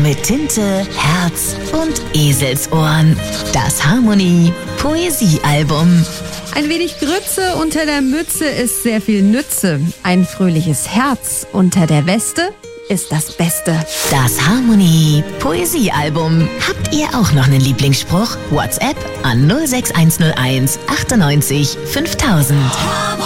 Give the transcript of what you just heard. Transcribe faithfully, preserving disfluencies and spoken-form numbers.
mit Tinte, Herz und Eselsohren. Das Harmonie Poesiealbum. Ein wenig Grütze unter der Mütze ist sehr viel Nütze. Ein fröhliches Herz unter der Weste ist das Beste. Das Harmonie Poesiealbum. Habt ihr auch noch einen Lieblingsspruch? WhatsApp an null sechs eins null eins achtundneunzig fünftausend.